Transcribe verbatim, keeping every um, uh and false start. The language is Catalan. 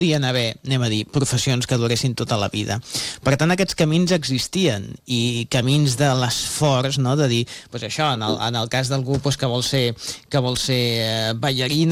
podien haver, anem a dir, professions que duressin tota la vida. Per tant, aquests camins existien, i camins de l'esforç, no?, de dir, doncs això, en el, en el cas d'algú doncs, que vol ser, que vol ser eh, ballarina,